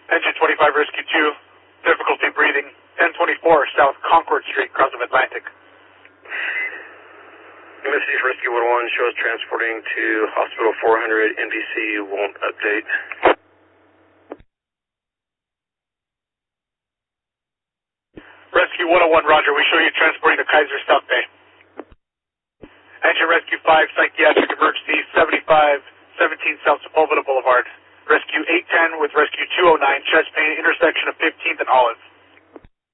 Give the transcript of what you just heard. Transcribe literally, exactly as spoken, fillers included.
Engine twenty-five, Rescue two, difficulty breathing, ten twenty-four South Concord Street, cross of Atlantic. Messages Rescue one oh one shows transporting to Hospital four hundred, N B C won't update. Rescue one oh one, roger, we show you transporting to Kaiser South Bay. Engine Rescue five, psychiatric emergency, seventy-five seventeen South Sepulveda Boulevard. Rescue eight ten with Rescue two oh nine, chest pain, intersection of fifteenth and Olive.